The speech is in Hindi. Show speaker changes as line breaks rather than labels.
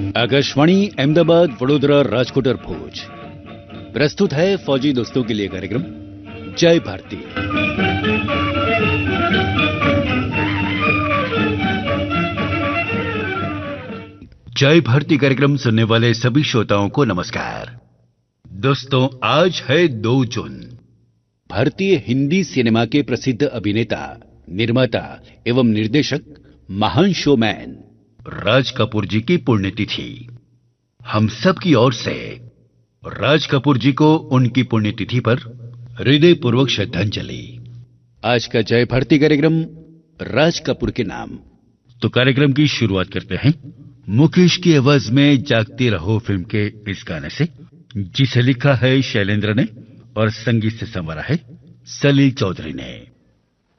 आकाशवाणी अहमदाबाद, वडोदरा, राजकोट और भुज प्रस्तुत है फौजी दोस्तों के लिए कार्यक्रम जय भारती। जय भारती कार्यक्रम सुनने वाले सभी श्रोताओं को नमस्कार। दोस्तों, आज है 2 जून। भारतीय हिंदी सिनेमा के प्रसिद्ध अभिनेता, निर्माता एवं निर्देशक, महान शोमैन राज कपूर जी की पुण्यतिथि। हम सब की ओर से राज कपूर जी को उनकी पुण्यतिथि पर हृदयपूर्वक श्रद्धांजलि। आज का जय भारती कार्यक्रम राज कपूर के नाम। तो कार्यक्रम की शुरुआत करते हैं मुकेश की आवाज में जागते रहो फिल्म के इस गाने से, जिसे लिखा है शैलेंद्र ने और संगीत से संवारा है सलील चौधरी ने।